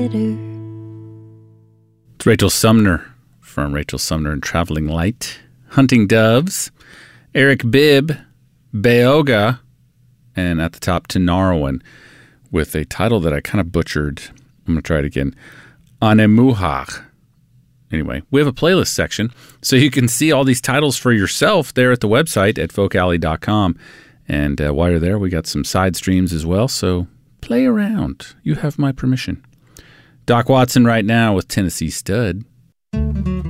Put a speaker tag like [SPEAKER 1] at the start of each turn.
[SPEAKER 1] It's Rachel Sumner from Rachel Sumner and Traveling Light. Hunting Doves. Eric Bibb, Beoga, and at the top, Tinariwen, with a title that I kind of butchered. I'm going to try it again. Anemuhach. Anyway, we have a playlist section, so you can see all these titles for yourself there at the website at folkalley.com. And while you're there, we got some side streams as well, so play around. You have my permission. Doc Watson right now with Tennessee Stud.